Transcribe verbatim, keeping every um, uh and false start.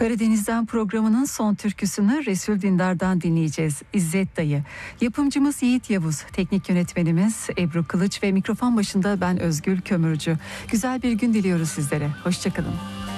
Karadeniz'den programının son türküsünü Resul Dindar'dan dinleyeceğiz. İzzet Dayı. Yapımcımız Yiğit Yavuz, teknik yönetmenimiz Ebru Kılıç ve mikrofon başında ben Özgül Kömürcü. Güzel bir gün diliyoruz sizlere. Hoşçakalın.